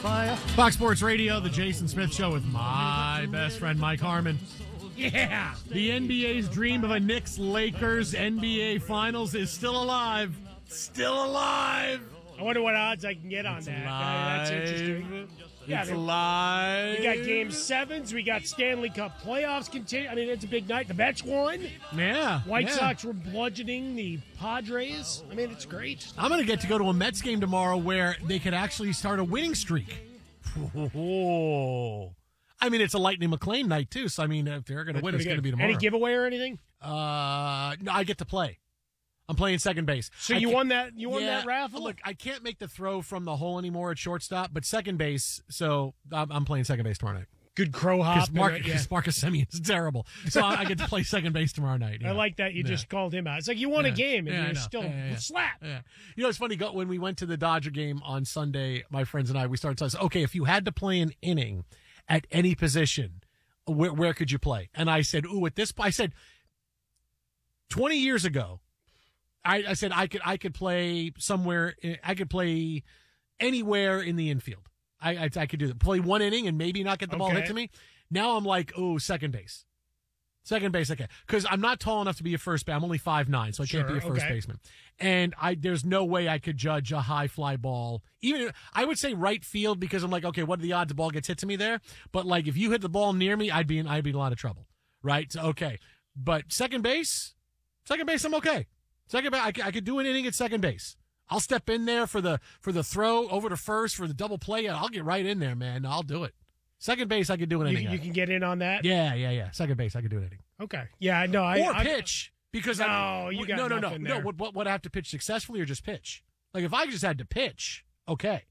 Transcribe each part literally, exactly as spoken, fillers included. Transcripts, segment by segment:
fire. Fox Sports Radio, the Jason Smith Show with my best friend Mike Harmon. Yeah. The N B A's dream of a Knicks-Lakers N B A Finals is still alive. Still alive. I wonder what odds I can get on It's that. alive. That's interesting. Yeah, It's alive. We got game sevens. We got Stanley Cup playoffs continue. I mean, it's a big night. The Mets won. Yeah. White yeah. Sox were bludgeoning the Padres. I mean, it's great. I'm going to get to go to a Mets game tomorrow where they could actually start a winning streak. Oh. I mean, it's a Lightning McLean night, too. So, I mean, if they're going to win, it's going to be tomorrow. Any giveaway or anything? Uh, no, I get to play. I'm playing second base. So you won that? You won yeah, that raffle? Look, I can't make the throw from the hole anymore at shortstop, but second base. So I'm, I'm playing second base tomorrow night. Good crow hop. Because Mark, yeah. Marcus Semien is terrible. So I, I get to play second base tomorrow night. Yeah. I like that you yeah. just called him out. It's like you won yeah. a game and yeah, you're know. still yeah, yeah, slap. Yeah. You know, it's funny. When we went to the Dodger game on Sunday, my friends and I, we started talking. Okay, if you had to play an inning at any position, where where could you play? And I said, ooh, at this. I said, twenty years ago. I, I said I could I could play somewhere. I could play anywhere in the infield. I I, I could do that. Play one inning and maybe not get the ball Okay. hit to me. Now I'm like, oh, second base. Second base, okay. Because I'm not tall enough to be a first base. I'm only five nine, so I can't Sure, be a first okay. baseman. And I there's no way I could judge a high fly ball. Even I would say right field because I'm like, okay, what are the odds the ball gets hit to me there? But like if you hit the ball near me, I'd be in I'd be in a lot of trouble. Right? So, okay. But second base, second base, I'm okay. Second base, I, c- I could do an inning at second base. I'll step in there for the for the throw over to first for the double play. I'll get right in there, man. I'll do it. Second base, I could do an You, inning. you at. can get in on that? Yeah, yeah, yeah. Second base, I could do an inning. Okay. Yeah, no, I. Or I, pitch because No, I, you got no, no, no, nothing no. there. What, what, would I have to pitch successfully or just pitch? Like if I just had to pitch, okay.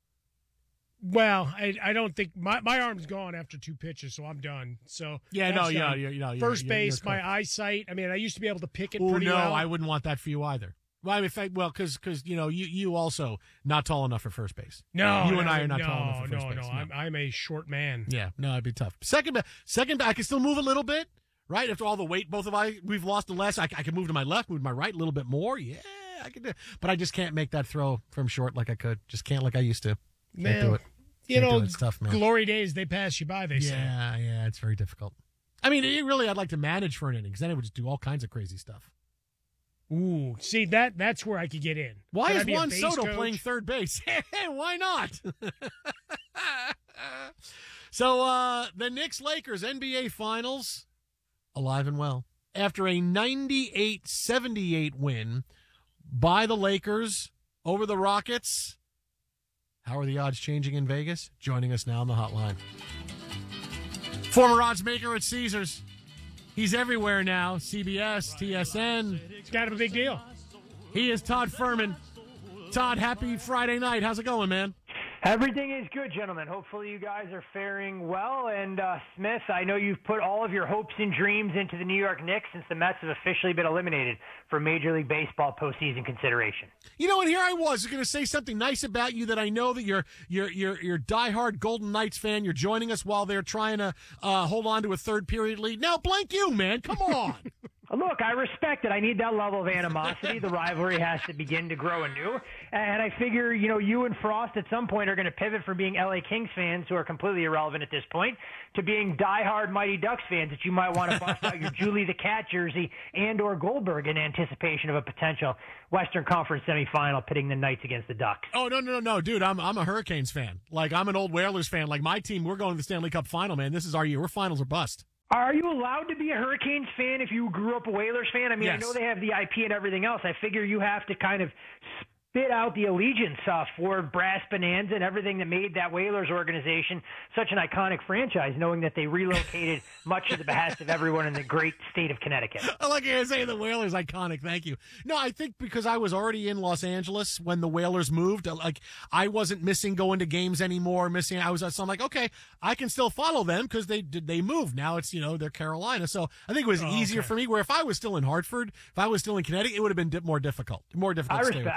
Well, I, I don't think my, my arm's gone after two pitches, so I'm done. So Yeah, that's no, yeah, done. you know, First you're, base, you're my eyesight. I mean, I used to be able to pick it Oh pretty no, well. I wouldn't want that for you either. Well, I mean, in fact, well, because because you know you you also not tall enough for first base. No, you and no, I are not no, tall enough for first no, base. No, I'm I'm a short man. Yeah, no, it'd be tough. Second, ba- second, ba- I can still move a little bit, right? After all the weight both of I we've lost the less, I, I can move to my left, move to my right a little bit more. Yeah, I can do, but I just can't make that throw from short like I could. Just can't like I used to. Can't Man, do it. You Can't know, do it. It's tough, man. glory days they pass you by. They say. Yeah, yeah, it's very difficult. I mean, it really, I'd like to manage for an inning because then it would just do all kinds of crazy stuff. Ooh, see that that's where I could get in. Why Could I is be a Juan base Soto coach? playing third base? Why not? So uh, the Knicks-Lakers N B A Finals, alive and well. After a ninety-eight seventy-eight win by the Lakers over the Rockets, how are the odds changing in Vegas? Joining us now on the hotline. Former odds maker at Caesars. He's everywhere now. C B S, T S N. It's kind of a big deal. He is Todd Furman. Todd, happy Friday night. How's it going, man? Everything is good, gentlemen. Hopefully you guys are faring well. And, uh, Smith, I know you've put all of your hopes and dreams into the New York Knicks since the Mets have officially been eliminated for Major League Baseball postseason consideration. You know, and here I was going to say something nice about you that I know that you're you're you're you're a diehard Golden Knights fan. You're joining us while they're trying to uh, hold on to a third period lead. Now, blank you, man. Come on. Look, I respect it. I need that level of animosity. The rivalry has to begin to grow anew. And I figure, you know, you and Frost at some point are going to pivot from being L A Kings fans, who are completely irrelevant at this point, to being diehard Mighty Ducks fans that you might want to bust out your Julie the Cat jersey and or Goldberg in anticipation of a potential Western Conference semifinal pitting the Knights against the Ducks. Oh, no, no, no, no, dude. I'm I'm a Hurricanes fan. Like, I'm an old Whalers fan. Like, my team, we're going to the Stanley Cup final, man. This is our year. We're finals or bust. Are you allowed to be a Hurricanes fan if you grew up a Whalers fan? I mean, Yes. I know they have the I P and everything else. I figure you have to kind of spit out the allegiance uh, for Brass Bonanza and everything that made that Whalers organization such an iconic franchise, knowing that they relocated much to the behest of everyone in the great state of Connecticut. I like you say the Whalers iconic. Thank you. No, I think because I was already in Los Angeles when the Whalers moved, like I wasn't missing going to games anymore. Missing, I was. So I'm like, okay, I can still follow them because they did they moved. Now it's you know they're Carolina. So I think it was Oh, easier okay. for me. Where if I was still in Hartford, if I was still in Connecticut, it would have been di- more difficult. More difficult. I to stay respect, with them. I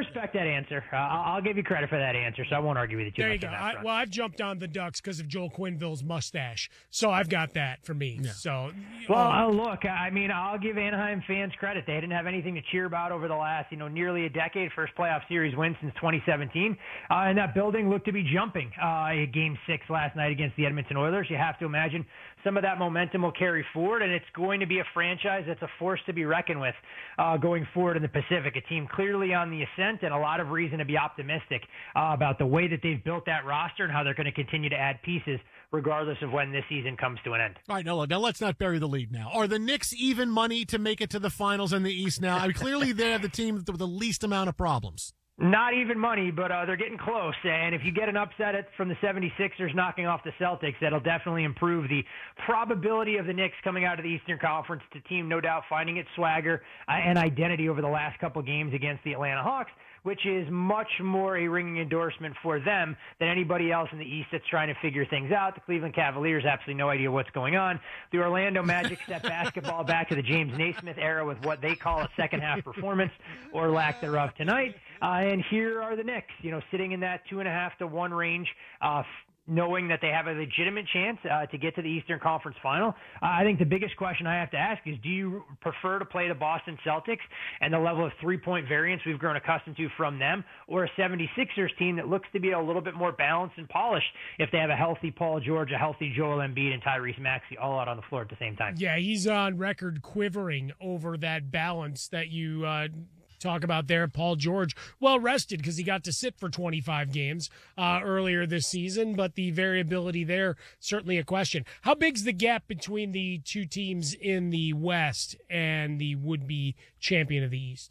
respect that answer. Uh, I'll I'll give you credit for that answer, so I won't argue with you too There much you go. on that I, front. well, I've jumped on the Ducks because of Joel Quenneville's mustache, so I've got that for me. Yeah. So, Well, um, uh, look, I mean, I'll give Anaheim fans credit. They didn't have anything to cheer about over the last, you know, nearly a decade. First playoff series win since twenty seventeen. Uh, and that building looked to be jumping uh, in Game six last night against the Edmonton Oilers. You have to imagine some of that momentum will carry forward, and it's going to be a franchise that's a force to be reckoned with uh, going forward in the Pacific. A team clearly on the ascent and a lot of reason to be optimistic uh, about the way that they've built that roster and how they're going to continue to add pieces regardless of when this season comes to an end. All right, now, now let's not bury the lead now. Are the Knicks even money to make it to the finals in the East now? I mean, clearly they're the team with the least amount of problems. Not even money, but uh, they're getting close. And if you get an upset at, from the seventy-sixers knocking off the Celtics, that'll definitely improve the probability of the Knicks coming out of the Eastern Conference. The team, no doubt, finding its swagger uh, and identity over the last couple games against the Atlanta Hawks, which is much more a ringing endorsement for them than anybody else in the East that's trying to figure things out. The Cleveland Cavaliers, absolutely no idea what's going on. The Orlando Magic step basketball back to the James Naismith era with what they call a second-half performance or lack thereof tonight. Uh, and here are the Knicks, you know, sitting in that two and a half to one range, uh, knowing that they have a legitimate chance uh, to get to the Eastern Conference Final. Uh, I think the biggest question I have to ask is, do you prefer to play the Boston Celtics and the level of three-point variance we've grown accustomed to from them, or a seventy-sixers team that looks to be a little bit more balanced and polished if they have a healthy Paul George, a healthy Joel Embiid, and Tyrese Maxey all out on the floor at the same time? yeah, he's on record quivering over that balance that you uh, talk about there. Paul George, well rested because he got to sit for twenty-five games uh, earlier this season, but the variability there, certainly a question. How big's the gap between the two teams in the West and the would-be champion of the East?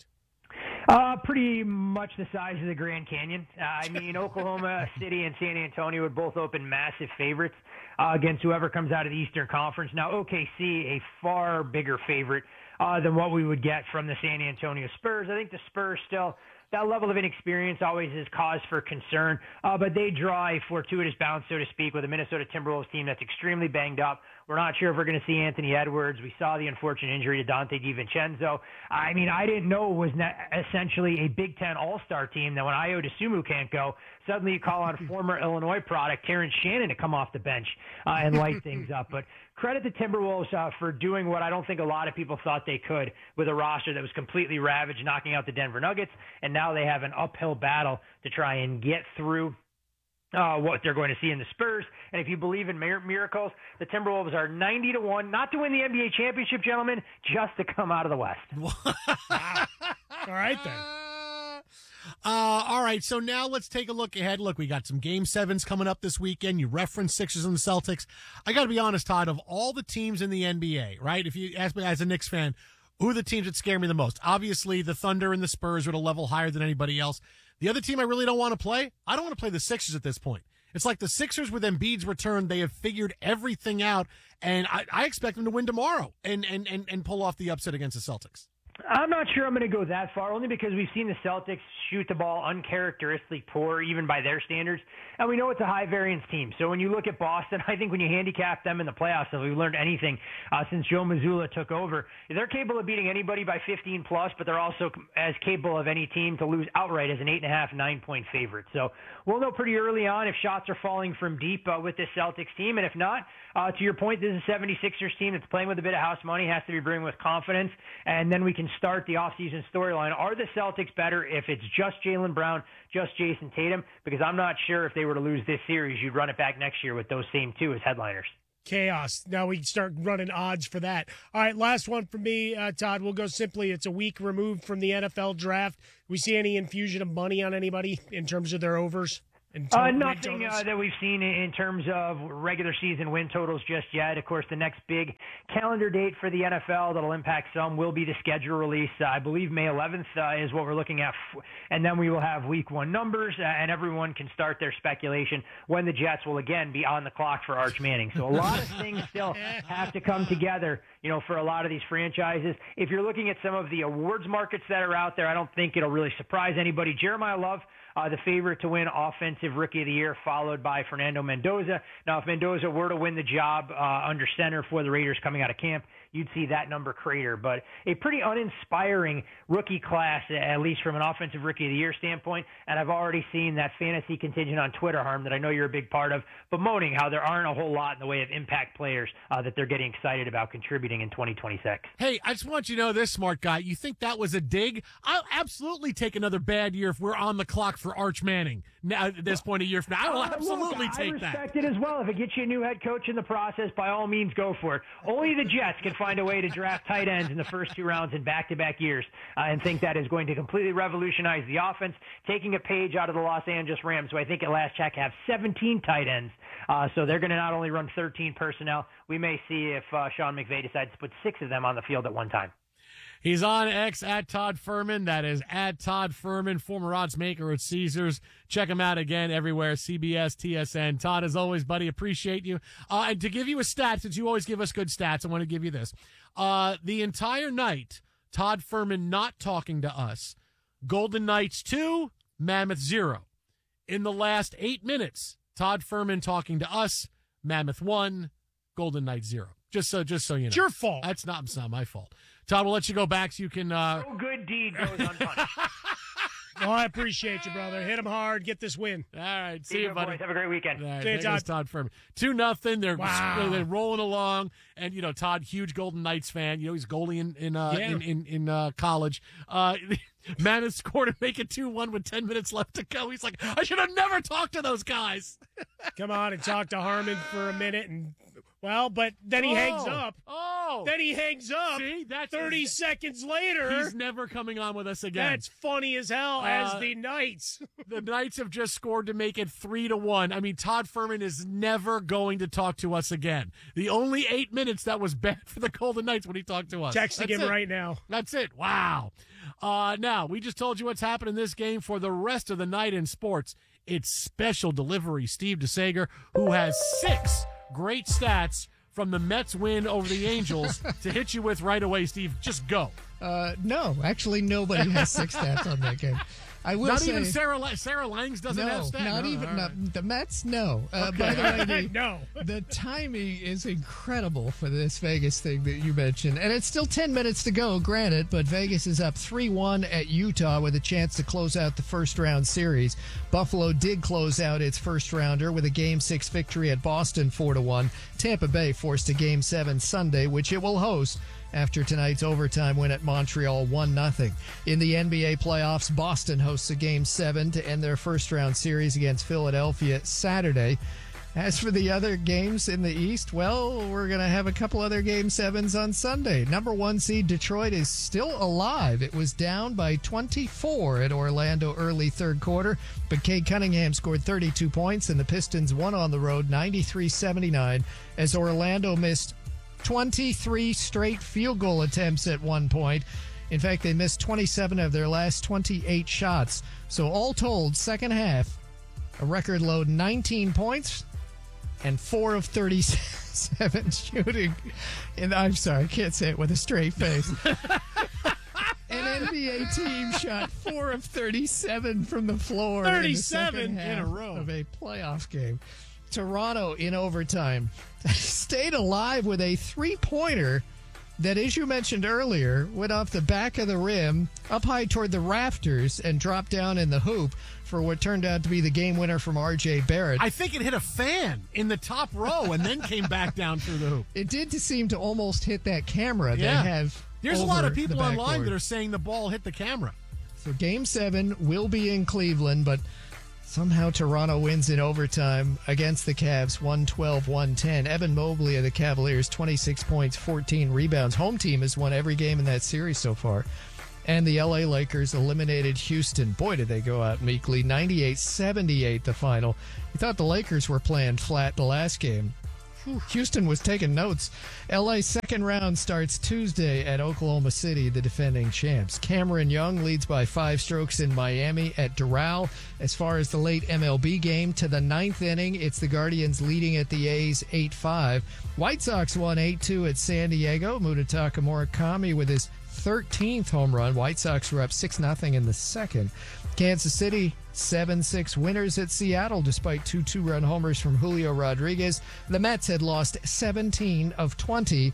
Uh, pretty much the size of the Grand Canyon. Uh, I mean, Oklahoma City and San Antonio would both open massive favorites uh, against whoever comes out of the Eastern Conference. Now, O K C, a far bigger favorite uh, than what we would get from the San Antonio Spurs. I think the Spurs still, that level of inexperience always is cause for concern, uh, but they draw a fortuitous bounce, so to speak, with a Minnesota Timberwolves team that's extremely banged up. We're not sure if we're going to see Anthony Edwards. We saw the unfortunate injury to Dante DiVincenzo. I mean, I didn't know it was essentially a Big Ten All-Star team that when Ayo Dosunmu can't go, suddenly you call on former Illinois product Terrence Shannon to come off the bench uh, and light things up. But credit the Timberwolves uh, for doing what I don't think a lot of people thought they could with a roster that was completely ravaged, knocking out the Denver Nuggets, and now they have an uphill battle to try and get through Uh, what they're going to see in the Spurs. And if you believe in mir- miracles, the Timberwolves are ninety to one, not to win the N B A championship, gentlemen, just to come out of the West. All right, then. Uh, all right, so now let's take a look ahead. Look, we got some Game sevens coming up this weekend. You referenced Sixers and the Celtics. I got to be honest, Todd, of all the teams in the N B A, right, if you ask me as a Knicks fan, who are the teams that scare me the most? Obviously, the Thunder and the Spurs are at a level higher than anybody else. The other team I really don't want to play, I don't want to play the Sixers at this point. It's like the Sixers with Embiid's return, they have figured everything out, and I, I expect them to win tomorrow and, and, and, and pull off the upset against the Celtics. I'm not sure I'm going to go that far, only because we've seen the Celtics shoot the ball uncharacteristically poor, even by their standards. And we know it's a high-variance team. So when you look at Boston, I think when you handicap them in the playoffs, if we've learned anything uh, since Joe Mazzulla took over, they're capable of beating anybody by fifteen plus, but they're also as capable of any team to lose outright as an eight and a half, nine-point favorite. So we'll know pretty early on if shots are falling from deep uh, with this Celtics team. And if not, uh, to your point, this is a seventy-sixers team that's playing with a bit of house money, has to be bringing with confidence, and then we can start the offseason storyline. Are the Celtics better if it's just Jaylen Brown, just Jason Tatum? Because I'm not sure if they were to lose this series, you'd run it back next year with those same two as headliners. Chaos. Now we start running odds for that. All right, last one for me, uh, Todd. We'll go simply. It's a week removed from the N F L draft. We see any infusion of money on anybody in terms of their overs? Uh, nothing uh, that we've seen in terms of regular season win totals just yet. Of course, the next big calendar date for the N F L that'll impact some will be the schedule release. Uh, I believe May eleventh uh, is what we're looking at. And then we will have week one numbers, uh, and everyone can start their speculation when the Jets will again be on the clock for Arch Manning. So a lot of things still have to come together, you know, for a lot of these franchises. If you're looking at some of the awards markets that are out there, I don't think it'll really surprise anybody. Jeremiah Love, Uh, the favorite to win Offensive Rookie of the Year, followed by Fernando Mendoza. Now, if Mendoza were to win the job uh, under center for the Raiders coming out of camp, you'd see that number crater. But a pretty uninspiring rookie class, at least from an offensive rookie of the year standpoint. And I've already seen that fantasy contingent on Twitter, Harm, that I know you're a big part of, bemoaning how there aren't a whole lot in the way of impact players uh, that they're getting excited about contributing in twenty twenty-six. Hey, I just want you to know this, smart guy. You think that was a dig? I'll absolutely take another bad year if we're on the clock for Arch Manning now, at this point a year from now. I will Uh, absolutely look, take I that. respect it as well. If it gets you a new head coach in the process, by all means, go for it. Only the Jets can find a way to draft tight ends in the first two rounds in back-to-back years uh, and think that is going to completely revolutionize the offense, taking a page out of the Los Angeles Rams, who I think at last check have seventeen tight ends. Uh, so they're going to not only run thirteen personnel, we may see if uh, Sean McVay decides to put six of them on the field at one time. He's on X at Todd Furman. That is at Todd Furman, former odds maker at Caesars. Check him out again everywhere, C B S, T S N. Todd, as always, buddy, appreciate you. Uh, and to give you a stat, since you always give us good stats, I want to give you this. Uh, the entire night, Todd Furman not talking to us, Golden Knights two, Mammoth zero. In the last eight minutes, Todd Furman talking to us, Mammoth one, Golden Knights zero. Just so, just so you know. It's your fault. That's not, it's not my fault. Todd, we'll let you go back so you can. Uh... No good deed goes unpunished. Well, I appreciate you, brother. Hit him hard. Get this win. All right. See, See you, you, buddy. boys. Have a great weekend. All right, See you, there goes Todd. Todd Furman. Two nothing. They're Wow. they're rolling along, and you know Todd, huge Golden Knights fan. You know he's goalie in in uh, Yeah. in in, in uh, college. Uh, Mammoth scored to make it two one with ten minutes left to go. He's like, I should have never talked to those guys. Come on and talk to Harmon for a minute. and Well, but then he hangs Oh. up. Oh, Then he hangs up. see, that's thirty seconds later. He's never coming on with us again. That's funny as hell, Uh, as the Knights. The Knights have just scored to make it three to one. I mean, Todd Furman is never going to talk to us again. The only eight minutes that was bad for the Golden Knights when he talked to us. Texting That's him it. right now. That's it. Wow. Uh, now, we just told you what's happened in this game for the rest of the night in sports. It's special delivery. Steve DeSager, who has six great stats from the Mets win over the Angels to hit you with right away, Steve. Just go. Uh, no, actually, nobody has six stats on that game. I will Not say, even Sarah La- Sarah Langs doesn't no, have stats. not No, even all no, right. the Mets. No. Uh, Okay. By the way, the, No. the timing is incredible for this Vegas thing that you mentioned, and it's still ten minutes to go. Granted, but Vegas is up three one at Utah with a chance to close out the first round series. Buffalo did close out its first rounder with a Game Six victory at Boston four to one. Tampa Bay forced a Game Seven Sunday, which it will host after tonight's overtime win at Montreal one nothing. In the N B A playoffs, Boston hosts a Game seven to end their first-round series against Philadelphia Saturday. As for the other games in the East, well, we're going to have a couple other Game sevens on Sunday. Number one seed Detroit is still alive. It was down by twenty-four at Orlando early third quarter, but Cade Cunningham scored thirty-two points, and the Pistons won on the road ninety-three seventy-nine as Orlando missed twenty-three straight field goal attempts at one point. In fact, they missed twenty-seven of their last twenty-eight shots. So all told, second half, a record low nineteen points and four of thirty-seven shooting. And I'm sorry, I can't say it with a straight face. An N B A team shot four of thirty-seven from the floor. thirty-seven in, the second in a half row. of a playoff game. Toronto in overtime stayed alive with a three-pointer that, as you mentioned earlier, went off the back of the rim, up high toward the rafters, and dropped down in the hoop for what turned out to be the game winner from R J Barrett. I think it hit a fan in the top row and then came back down through the hoop. It did seem to almost hit that camera Yeah. they have. There's a lot over of people the online backboard. that are saying the ball hit the camera. So Game seven will be in Cleveland, but somehow Toronto wins in overtime against the Cavs, one twelve one ten. Evan Mobley of the Cavaliers, twenty-six points, fourteen rebounds. Home team has won every game in that series so far. And the L A Lakers eliminated Houston. Boy, did they go out meekly. ninety-eight seventy-eight the final. You thought the Lakers were playing flat the last game. Houston was taking notes. L A's second round starts Tuesday at Oklahoma City, the defending champs. Cameron Young leads by five strokes in Miami at Doral. As far as the late M L B game, to the ninth inning, it's the Guardians leading at the A's eight five. White Sox won eight two at San Diego. Munetaka Murakami with his thirteenth home run. White Sox were up six nothing in the second. Kansas City, seven six winners at Seattle despite two two-run homers from Julio Rodriguez. The Mets had lost seventeen of twenty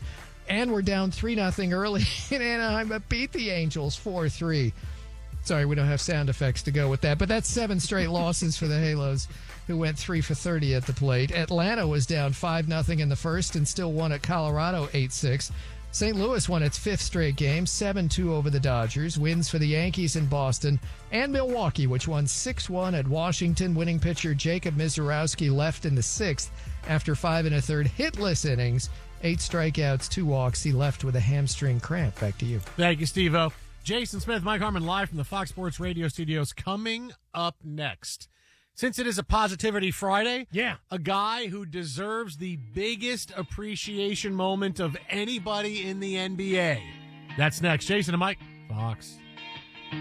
and were down three nothing early in Anaheim, but beat the Angels four three. Sorry, we don't have sound effects to go with that, but that's seven straight losses for the Halos, who went three for thirty at the plate. Atlanta was down five nothing in the first and still won at Colorado eight six. Saint Louis won its fifth straight game, seven two over the Dodgers. Wins for the Yankees in Boston and Milwaukee, which won six one at Washington. Winning pitcher Jacob Mizorowski left in the sixth after five and a third hitless innings. Eight strikeouts, two walks. He left with a hamstring cramp. Back to you. Thank you, Steve-O. Jason Smith, Mike Harmon, live from the Fox Sports Radio studios. Coming up next, since it is a Positivity Friday, yeah, a guy who deserves the biggest appreciation moment of anybody in the N B A. That's next. Jason and Mike, Fox.